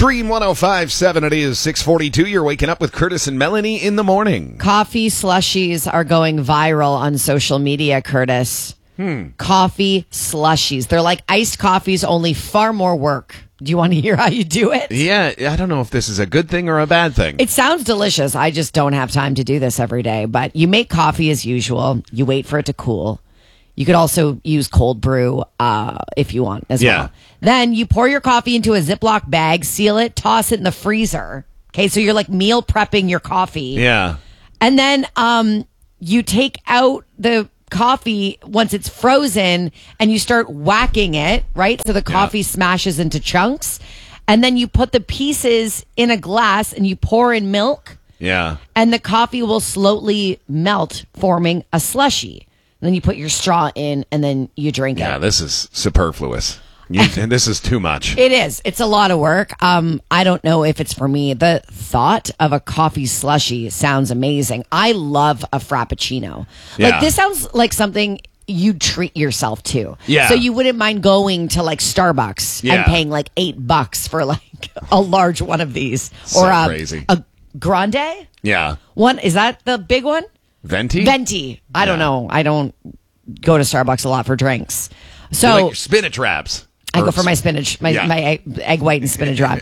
Dream 105.7, it is 6:42. You're waking up with Curtis and Melanie in the morning. Coffee slushies are going viral on social media, Curtis. Coffee slushies. They're like iced coffees, only far more work. Do you want to hear how you do it? Yeah, I don't know if this is a good thing or a bad thing. It sounds delicious. I just don't have time to do this every day. But you make coffee as usual. You wait for it to cool. You could also use cold brew if you want as well. Then you pour your coffee into a Ziploc bag, seal it, toss it in the freezer. Okay, so you're like meal prepping your coffee. Yeah. And then you take out the coffee once it's frozen and you start whacking it, right? So the coffee smashes into chunks. And then you put the pieces in a glass and you pour in milk. Yeah. And the coffee will slowly melt, forming a slushie. Then you put your straw in, and then you drink it. Yeah, this is superfluous. This is too much. It is. It's a lot of work. I don't know if it's for me. The thought of a coffee slushie sounds amazing. I love a frappuccino. Yeah. Like, this sounds like something you treat yourself to. Yeah. So you wouldn't mind going to like Starbucks and paying like $8 for like a large one of these, So or crazy. a grande. Yeah. One, is that the big one? Venti? Venti. I don't know. I don't go to Starbucks a lot for drinks. So You like your spinach wraps. I go for my spinach, my egg white and spinach wrap.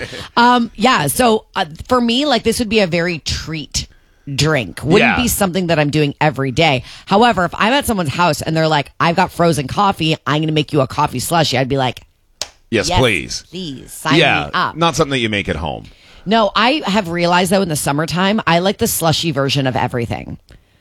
So for me, like, this would be a very treat drink. Wouldn't be something that I'm doing every day. However, if I'm at someone's house and they're like, I've got frozen coffee, I'm going to make you a coffee slushie, I'd be like, Yes, please. Please, sign me up. Not something that you make at home. No, I have realized, though, in the summertime, I like the slushy version of everything.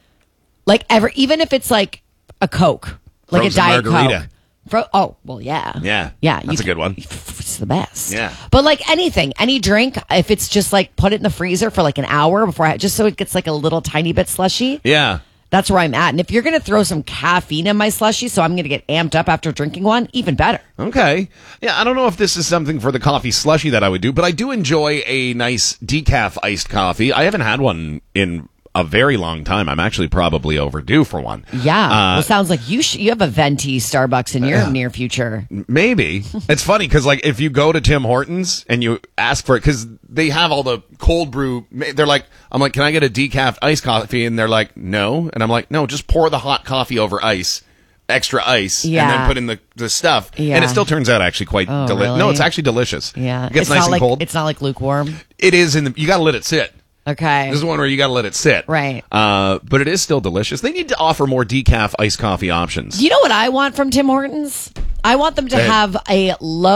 Like, even if it's like a Coke, like Frozen a Diet margarita. Coke. Well, yeah. Yeah. Yeah. That's a good one. It's the best. Yeah. But like anything, any drink, if it's just like put it in the freezer for like an hour before just so it gets like a little tiny bit slushy. Yeah. That's where I'm at. And if you're going to throw some caffeine in my slushy, so I'm going to get amped up after drinking one, even better. Okay. Yeah, I don't know if this is something for the coffee slushy that I would do, but I do enjoy a nice decaf iced coffee. I haven't had one in a very long time. I'm actually probably overdue for one. Yeah. Well, sounds like you have a venti Starbucks in your near future. Maybe. It's funny because, like, if you go to Tim Hortons and you ask for it, because they have all the cold brew, they're like, I'm like, can I get a decaf iced coffee? And they're like, no. And I'm like, no, just pour the hot coffee over ice, extra ice, and then put in the stuff. Yeah. And it still turns out actually quite delicious. Really? No, it's actually delicious. Yeah. It gets nice and cold. It's not like lukewarm. It is you got to let it sit. Okay. This is one where you got to let it sit. Right. But it is still delicious. They need to offer more decaf iced coffee options. You know what I want from Tim Hortons? I want them to have a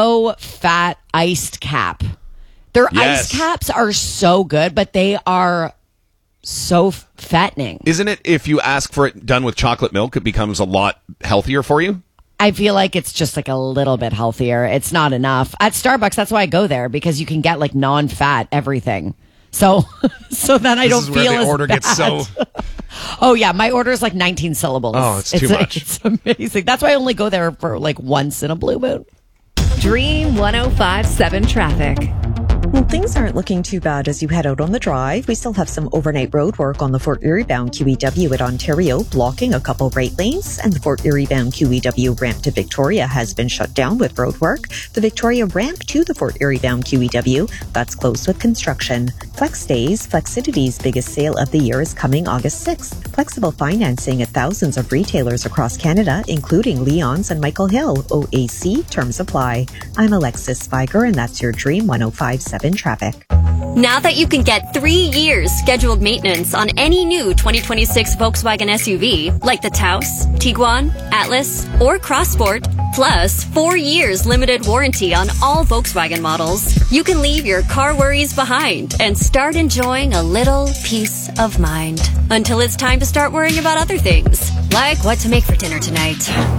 low-fat iced cap. Their iced caps are so good, but they are so fattening. Isn't it, if you ask for it done with chocolate milk, it becomes a lot healthier for you? I feel like it's just like a little bit healthier. It's not enough. At Starbucks, that's why I go there, because you can get like non-fat everything. So then I don't feel as bad. This is where the order gets so... Oh, yeah. My order is like 19 syllables. Oh, it's too much. It's amazing. That's why I only go there for like once in a blue moon. Dream 105.7 traffic. Well, things aren't looking too bad as you head out on the drive. We still have some overnight road work on the Fort Erie bound QEW at Ontario, blocking a couple right lanes, and the Fort Erie bound QEW ramp to Victoria has been shut down with road work. The Victoria ramp to the Fort Erie bound QEW, that's closed with construction. Flex Days, Flexidity's biggest sale of the year is coming August 6th. Flexible financing at thousands of retailers across Canada, including Leon's and Michael Hill. OAC terms apply. I'm Alexis Spiger, and that's your Dream 105.7 traffic. Now that you can get 3 years scheduled maintenance on any new 2026 Volkswagen SUV, like the Taos, Tiguan, Atlas, or Crossport, plus 4 years limited warranty on all Volkswagen models, you can leave your car worries behind and start enjoying a little peace of mind. Until it's time to start worrying about other things, like what to make for dinner tonight.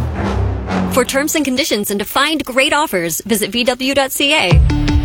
For terms and conditions and to find great offers, visit VW.ca.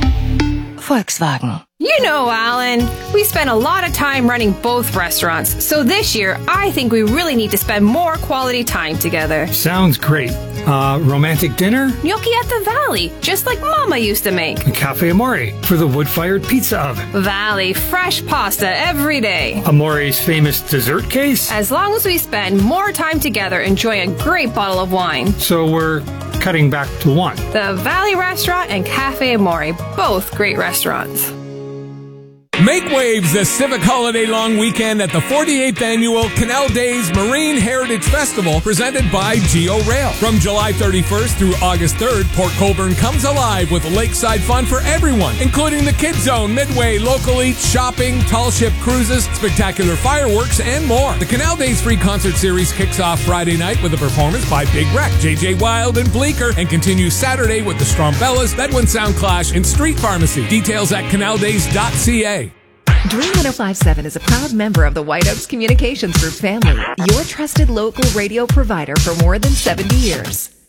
Volkswagen. You know, Alan, we spent a lot of time running both restaurants, so this year I think we really need to spend more quality time together. Sounds great. Romantic dinner? Gnocchi at the Valley, just like Mama used to make. Cafe Amore for the wood-fired pizza oven. Valley, fresh pasta every day. Amore's famous dessert case? As long as we spend more time together enjoying a great bottle of wine. So we're cutting back to one. The Valley Restaurant and Cafe Amore, both great restaurants. Make waves this Civic Holiday long weekend at the 48th Annual Canal Days Marine Heritage Festival presented by Geo Rail. From July 31st through August 3rd, Port Colborne comes alive with lakeside fun for everyone, including the Kids Zone, Midway, Local Eats, shopping, tall ship cruises, spectacular fireworks, and more. The Canal Days free concert series kicks off Friday night with a performance by Big Wreck, JJ Wild, and Bleecker, and continues Saturday with the Strombellas, Bedouin Sound Clash, and Street Pharmacy. Details at canaldays.ca. Dream 105.7 is a proud member of the White Oaks Communications Group family, your trusted local radio provider for more than 70 years.